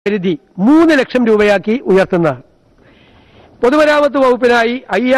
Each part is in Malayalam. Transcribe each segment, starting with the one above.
പരിധി 3 ലക്ഷം രൂപയാക്കി ഉയർത്തുന്നതാണ്. പൊതുമരാമത്ത് വകുപ്പിനായി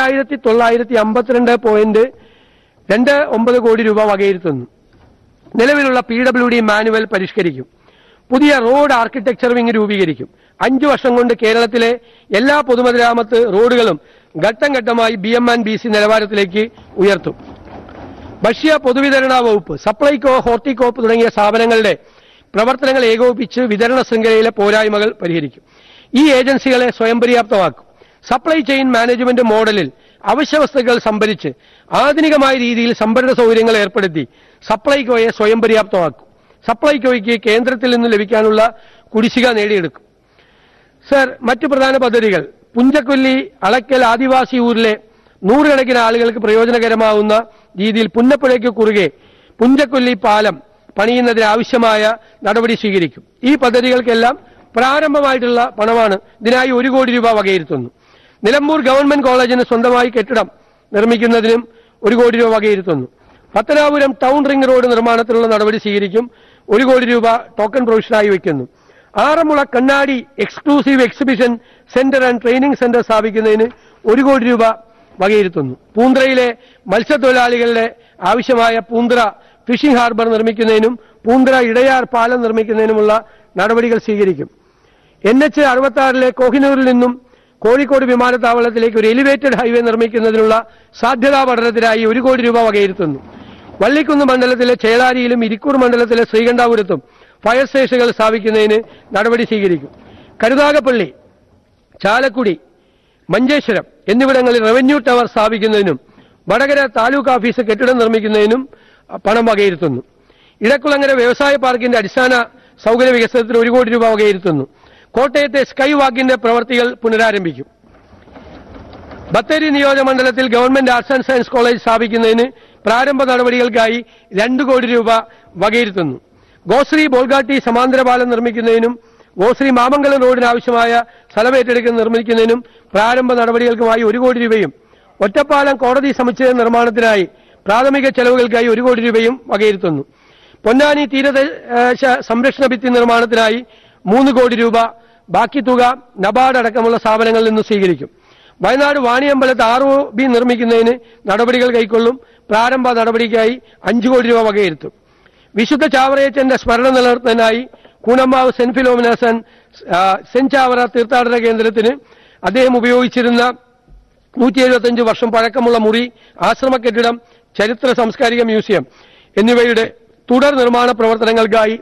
5952.29 കോടി രൂപ വകയിരുത്തുന്നു. നിലവിലുള്ള PWD മാനുവൽ പരിഷ്കരിക്കും. പുതിയ റോഡ് ആർക്കിടെക്ചർ വിംഗ് രൂപീകരിക്കും. 5 വർഷം കൊണ്ട് കേരളത്തിലെ എല്ലാ പൊതുമരാമത്ത് റോഡുകളും ഘട്ടം ഘട്ടമായി BM&BC നിലവാരത്തിലേക്ക് ഉയർത്തും. ഭക്ഷ്യ പൊതുവിതരണ വകുപ്പ്, സപ്ലൈകോ, ഹോർട്ടികോപ്പ് തുടങ്ങിയ സ്ഥാപനങ്ങളുടെ പ്രവർത്തനങ്ങൾ ഏകോപിപ്പിച്ച് വിതരണ ശൃംഖലയിലെ പോരായ്മകൾ പരിഹരിക്കും. ഈ ഏജൻസികളെ സ്വയം പര്യാപ്തമാക്കും. സപ്ലൈ ചെയിൻ മാനേജ്മെന്റ് മോഡലിൽ അവശ്യവസ്തുക്കൾ സംഭരിച്ച് ആധുനികമായ രീതിയിൽ സംഭരണ സൗകര്യങ്ങൾ ഏർപ്പെടുത്തി സപ്ലൈകോയെ സ്വയം പര്യാപ്തമാക്കും. സപ്ലൈകോയ്ക്ക് കേന്ദ്രത്തിൽ നിന്ന് ലഭിക്കാനുള്ള കുടിശ്ശിക നേടിയെടുക്കും. സർ, മറ്റു പ്രധാന പദ്ധതികൾ: പുഞ്ചക്കൊല്ലി അളക്കൽ ആദിവാസി ഊരിലെ നൂറുകണക്കിന് ആളുകൾക്ക് പ്രയോജനകരമാവുന്ന രീതിയിൽ പുന്നപ്പുഴയ്ക്ക് കുറുകെ പുഞ്ചക്കൊല്ലി പാലം പണിയുന്നതിന് ആവശ്യമായ നടപടി സ്വീകരിക്കും. ഈ പദ്ധതികൾക്കെല്ലാം പ്രാരംഭമായിട്ടുള്ള പണമാണ്. ഇതിനായി 1 കോടി രൂപ വകയിരുത്തുന്നു. നിലമ്പൂർ ഗവൺമെന്റ് കോളേജിന് സ്വന്തമായി കെട്ടിടം നിർമ്മിക്കുന്നതിനും 1 കോടി രൂപ വകയിരുത്തുന്നു. പത്തനാപുരം ടൗൺ റിംഗ് റോഡ് നിർമ്മാണത്തിനുള്ള നടപടി സ്വീകരിക്കും. 1 കോടി രൂപ ടോക്കൺ പ്രൊവിഷനായി വയ്ക്കുന്നു. ആറന്മുള കണ്ണാടി exclusive exhibition centre and training centre സ്ഥാപിക്കുന്നതിന് 1 കോടി രൂപ വകയിരുത്തുന്നു. പൂന്തറയിലെ മത്സ്യത്തൊഴിലാളികളുടെ ആവശ്യമായ പൂന്തറ ഫിഷിംഗ് ഹാർബർ നിർമ്മിക്കുന്നതിനും പൂന്തറ ഇടയാർ പാലം നിർമ്മിക്കുന്നതിനുമുള്ള നടപടികൾ സ്വീകരിക്കും. NH 66 കോഹിനൂരിൽ നിന്നും കോഴിക്കോട് വിമാനത്താവളത്തിലേക്ക് ഒരു എലിവേറ്റഡ് ഹൈവേ നിർമ്മിക്കുന്നതിനുള്ള സാധ്യതാ പഠനത്തിനായി 1 കോടി രൂപ വകയിരുത്തുന്നു. വള്ളിക്കുന്ന് മണ്ഡലത്തിലെ ചേളാരിയിലും ഇരിക്കൂർ മണ്ഡലത്തിലെ ശ്രീകണ്ഠാപുരത്തും ഫയർ സ്റ്റേഷനുകൾ സ്ഥാപിക്കുന്നതിന് നടപടി സ്വീകരിക്കും. കരുനാഗപ്പള്ളി, ചാലക്കുടി, മഞ്ചേശ്വരം എന്നിവിടങ്ങളിൽ റവന്യൂ ടവർ സ്ഥാപിക്കുന്നതിനും വടകര താലൂക്ക് ഓഫീസ് കെട്ടിടം നിർമ്മിക്കുന്നതിനും പണം വകയിരുത്തുന്നു. ഇടക്കുളങ്ങര വ്യവസായ പാർക്കിന്റെ അടിസ്ഥാന സൗകര്യ വികസനത്തിന് 1 കോടി രൂപ വകയിരുത്തുന്നു. കോട്ടയത്തെ സ്കൈ വാക്കിന്റെ പ്രവർത്തികൾ പുനരാരംഭിക്കും. Bathery നിയോജകമണ്ഡലത്തിൽ government arts and science college സ്ഥാപിക്കുന്നതിന് പ്രാരംഭ നടപടികൾക്കായി 2 കോടി രൂപ വകയിരുത്തുന്നു. ഗോശ്രീ ബോൾഗാട്ടി സമാന്തര പാലം നിർമ്മിക്കുന്നതിനും ഗോശ്രീ മാമംഗലം റോഡിന് ആവശ്യമായ സ്ഥലമേറ്റെടുക്കൽ നിർമ്മിക്കുന്നതിനും പ്രാരംഭ നടപടികൾക്കുമായി 1 കോടി രൂപയും ഒറ്റപ്പാലം കോടതി സമുച്ചയ നിർമ്മാണത്തിനായി പ്രാഥമിക ചെലവുകൾക്കായി 1 കോടി രൂപയും വകയിരുത്തുന്നു. പൊന്നാനി തീരദേശ സംരക്ഷണ ഭിത്തി നിർമ്മാണത്തിനായി 3 കോടി രൂപ, ബാക്കി തുക നബാർഡ് അടക്കമുള്ള സ്ഥാപനങ്ങളിൽ നിന്ന് സ്വീകരിക്കും. വയനാട് വാണിയമ്പലത്ത് ROB നിർമ്മിക്കുന്നതിന് നടപടികൾ കൈക്കൊള്ളും. പ്രാരംഭ നടപടിക്കായി 5 കോടി രൂപ വകയിരുത്തും. വിശുദ്ധ ചാവറയച്ചന്റെ സ്മരണ നിലനിർത്തുന്നതിനായി Koonammavu saint Philomena's saint Chavara തീർത്ഥാടന കേന്ദ്രത്തിന് അദ്ദേഹം ഉപയോഗിച്ചിരുന്ന 175 വർഷം പഴക്കമുള്ള മുറി, ആശ്രമ കെട്ടിടം, ചരിത്ര സാംസ്കാരിക മ്യൂസിയം എന്നിവയുടെ തുടർ നിർമ്മാണ പ്രവർത്തനങ്ങൾക്കായി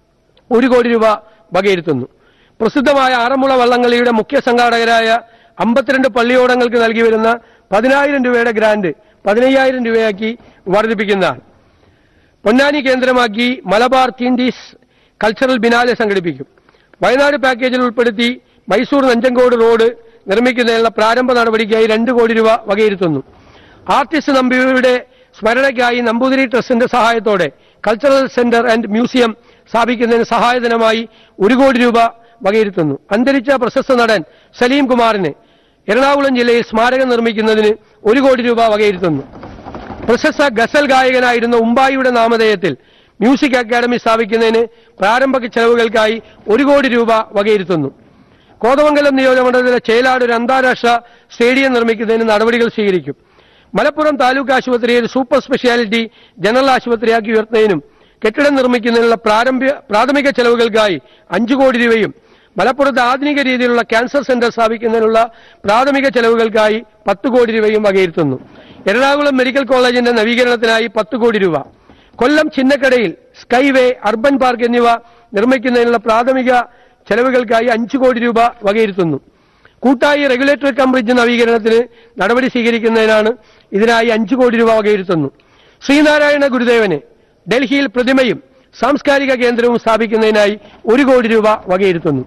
1 കോടി രൂപ വകയിരുത്തുന്നു. പ്രസിദ്ധമായ ആറന്മുള വള്ളംകളിയുടെ മുഖ്യ സംഘാടകരായ 52 പള്ളിയോടങ്ങൾക്ക് നൽകി വരുന്ന 10,000 രൂപയുടെ ഗ്രാന്റ് 15,000 രൂപയാക്കി വർദ്ധിപ്പിക്കുന്നതാണ്. പൊന്നാനി കേന്ദ്രമാക്കി മലബാർ തീൻഡീസ് കൾച്ചറൽ ബിനാലെ സംഘടിപ്പിക്കും. വയനാട് പാക്കേജിൽ ഉൾപ്പെടുത്തി മൈസൂർ നഞ്ചങ്കോട് റോഡ് നിർമ്മിക്കുന്നതിനുള്ള പ്രാരംഭ നടപടിക്കായി 2 കോടി രൂപ വകയിരുത്തുന്നു. ആർട്ടിസ്റ്റ് നമ്പൂതിരിയുടെ സ്മരണയ്ക്കായി നമ്പൂതിരി ട്രസ്റ്റിന്റെ സഹായത്തോടെ കൾച്ചറൽ സെന്റർ ആൻഡ് മ്യൂസിയം സ്ഥാപിക്കുന്നതിന് സഹായധനമായി 1 കോടി രൂപ വകയിരുത്തുന്നു. അന്തരിച്ച പ്രശസ്ത നടൻ സലീം കുമാറിന് എറണാകുളം ജില്ലയിൽ സ്മാരകം നിർമ്മിക്കുന്നതിന് 1 കോടി രൂപ വകയിരുത്തുന്നു. പ്രശസ്ത ഗസൽ ഗായകനായിരുന്ന ഉമ്പായിയുടെ നാമധേയത്തിൽ മ്യൂസിക് അക്കാദമി സ്ഥാപിക്കുന്നതിന് പ്രാരംഭ ചെലവുകൾക്കായി 1 കോടി രൂപ വകയിരുത്തുന്നു. കോതമംഗലം നിയോജകമണ്ഡലത്തിലെ ചേലാട് ഒരു അന്താരാഷ്ട്ര സ്റ്റേഡിയം നിർമ്മിക്കുന്നതിന് നടപടികൾ സ്വീകരിക്കും. മലപ്പുറം താലൂക്ക് ആശുപത്രിയെ ഒരു സൂപ്പർ സ്പെഷ്യാലിറ്റി ജനറൽ ആശുപത്രിയാക്കി ഉയർത്തുന്നതിനും കെട്ടിടം നിർമ്മിക്കുന്നതിനുള്ള പ്രാഥമിക ചെലവുകൾക്കായി 5 കോടി രൂപയും മലപ്പുറത്ത് ആധുനിക രീതിയിലുള്ള ക്യാൻസർ സെന്റർ സ്ഥാപിക്കുന്നതിനുള്ള പ്രാഥമിക ചെലവുകൾക്കായി 10 കോടി രൂപയും വകയിരുത്തുന്നു. എറണാകുളം മെഡിക്കൽ കോളേജിന്റെ നവീകരണത്തിനായി 10 കോടി രൂപ, കൊല്ലം ചിന്നക്കടയിൽ സ്കൈവേ, അർബൻ പാർക്ക് എന്നിവ നിർമ്മിക്കുന്നതിനുള്ള പ്രാഥമിക ചെലവുകൾക്കായി 5 കോടി രൂപ വകയിരുത്തുന്നു. കൂട്ടായി റെഗുലേറ്ററി കം ബ്രിഡ്ജ് നവീകരണത്തിന് നടപടി സ്വീകരിക്കുന്നതിനാണ് ഇതിനായി 5 കോടി രൂപ വകയിരുത്തുന്നു. ശ്രീനാരായണ ഗുരുദേവന് ഡൽഹിയിൽ പ്രതിമയും സാംസ്കാരിക കേന്ദ്രവും സ്ഥാപിക്കുന്നതിനായി 1 കോടി രൂപ വകയിരുത്തുന്നു.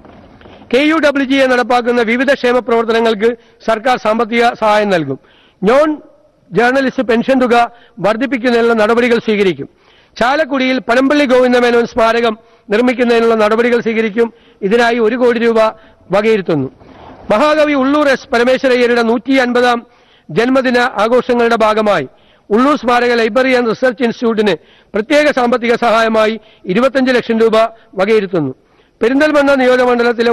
KUWGA നടപ്പാക്കുന്ന വിവിധ ക്ഷേമ പ്രവർത്തനങ്ങൾക്ക് സർക്കാർ സാമ്പത്തിക സഹായം നൽകും. നോൺ ജേർണലിസ്റ്റ് പെൻഷൻ തുക വർദ്ധിപ്പിക്കുന്നതിനുള്ള നടപടികൾ സ്വീകരിക്കും. ചാലക്കുടിയിൽ പനമ്പള്ളി ഗോവിന്ദമേനോൻ സ്മാരകം നിർമ്മിക്കുന്നതിനുള്ള നടപടികൾ സ്വീകരിക്കും. ഇതിനായി 1 കോടി രൂപ വകയിരുത്തുന്നു. മഹാകവി ഉള്ളൂർ S. പരമേശ്വരയ്യരുടെ 150ാം ജന്മദിന ആഘോഷങ്ങളുടെ ഭാഗമായി ഉള്ളൂർ സ്മാരക ലൈബ്രറി ആൻഡ് റിസർച്ച് ഇൻസ്റ്റിറ്റ്യൂട്ടിന് പ്രത്യേക സാമ്പത്തിക സഹായമായി 25 ലക്ഷം രൂപ വകയിരുത്തുന്നു. പെരിന്തൽമണ്ണ നിയോജകമണ്ഡലത്തിലെ